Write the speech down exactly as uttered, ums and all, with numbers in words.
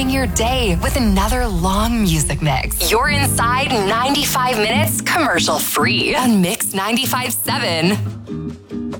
brightening your day with another long music mix. You're inside ninety-five minutes commercial free on Mix ninety-five point seven.